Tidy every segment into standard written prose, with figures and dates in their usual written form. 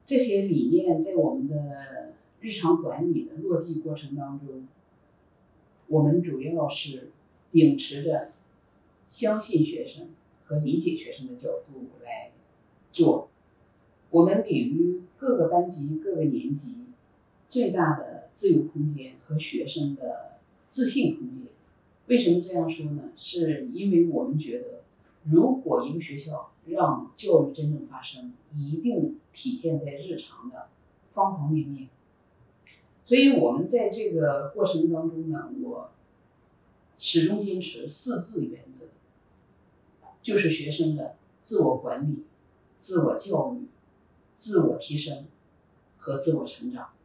这些理念在我们的日常管理的落地过程当中，我们主要是秉持着相信学生和理解学生的角度来做。我们给予各个班级、各个年级最大的自由空间和学生的自信空间。为什么这样说呢？是因为我们觉得，如果一个学校让教育真正发生，一定体现在日常的方方面面。所以我们在这个过程当中呢，我始终坚持4自原则，就是学生的自我管理、自我教育、自我提升和自我成长。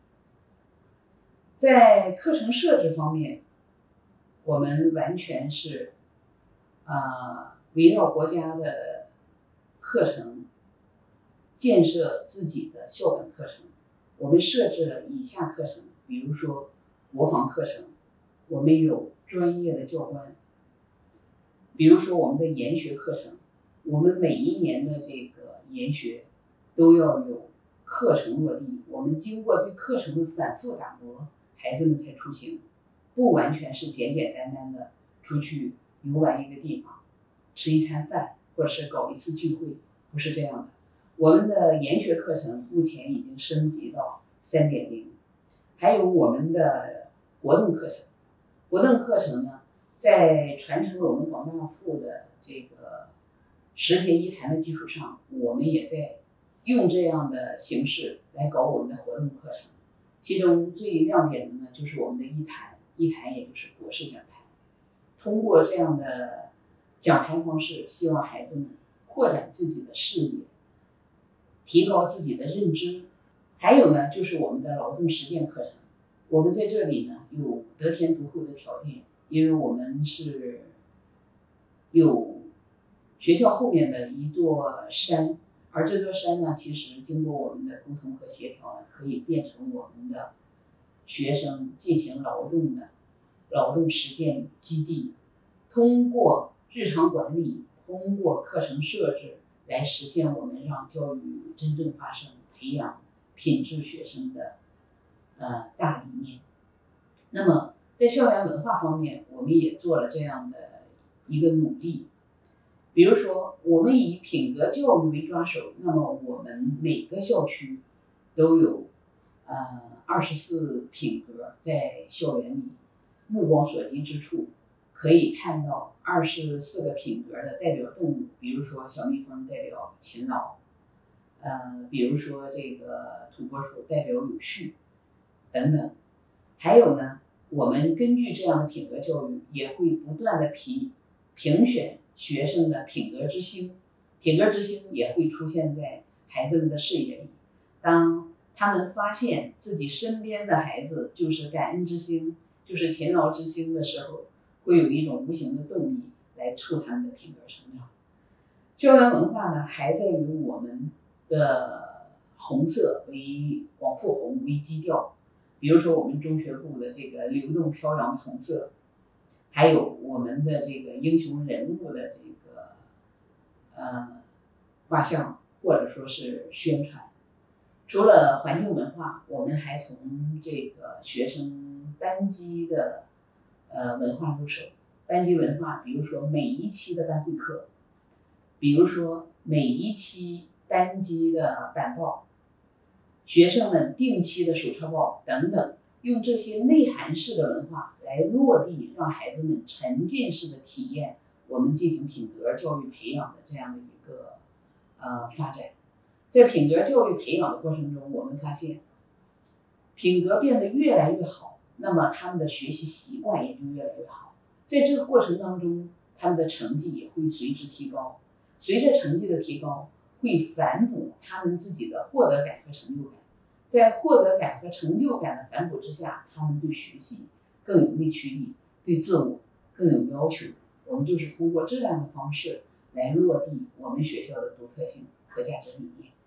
在课程设置方面，我们完全是围绕国家的课程建设自己的校本课程。我们设置了以下课程，比如说国防课程，我们有专业的教官；比如说我们的研学课程，我们每一年的这个研学都要有课程落地，我们经过对课程的反复打磨，孩子们才出行，不完全是简简单单的出去游玩一个地方，吃一餐饭，或者是搞一次聚会，不是这样的。我们的研学课程目前已经升级到3.0，还有我们的活动课程。活动课程呢，在传承我们广大附的这个10节1谈的基础上，我们也在用这样的形式来搞我们的活动课程。其中最亮点的呢，就是我们的一谈，也就是博士讲坛。通过这样的讲坛方式，希望孩子们扩展自己的视野，提高自己的认知。还有呢，就是我们的劳动实践课程。我们在这里呢有得天独厚的条件，因为我们是有学校后面的一座山，而这座山呢，其实经过我们的沟通和协调呢，可以变成我们的学生进行劳动的劳动实践基地。通过日常管理，通过课程设置来实现我们让教育真正发生，培养品质学生的大理念。那么在校园文化方面，我们也做了这样的一个努力。比如说，我们以品格教育为抓手，那么我们每个校区都有24品格在校园里，目光所及之处可以看到24个品格的代表动物，比如说小蜜蜂代表勤劳，比如说这个土拨鼠代表有序等等。还有呢，我们根据这样的品格教育，也会不断的评选学生的品格之星，品格之星也会出现在孩子们的视野里。当他们发现自己身边的孩子就是感恩之星，就是勤劳之星的时候，会有一种无形的动力来促他们的品格成长。校园文化呢，还在于我们的红色为广富红为基调，比如说我们中学部的这个流动飘扬的红色，还有我们的这个英雄人物的这个画像或者说是宣传。除了环境文化，我们还从这个学生班级的文化入手。班级文化，比如说每一期的班会课，比如说每一期班级的板报，学生们定期的手抄报等等，用这些内涵式的文化来落地，让孩子们沉浸式的体验我们进行品格教育培养的这样的一个发展。在品格教育培养的过程中，我们发现品格变得越来越好，那么他们的学习习惯也就越来越好。在这个过程当中，他们的成绩也会随之提高，随着成绩的提高，会反哺他们自己的获得感和成就感。在获得感和成就感的反哺之下，他们对学习更有内驱力，对自我更有要求。我们就是通过这样的方式来落地我们学校的独特性和价值理念。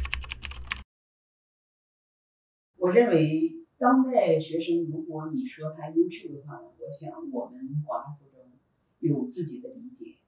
我认为当代学生，如果你说他优秀的话，我想我们广大附中有自己的理解，